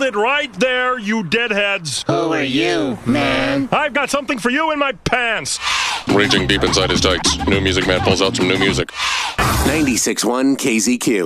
it right there, you deadheads. Who are you, man? I've got something for you in my pants. Reaching deep inside his tights, New Music Man pulls out some new music. 96.1 KZQ.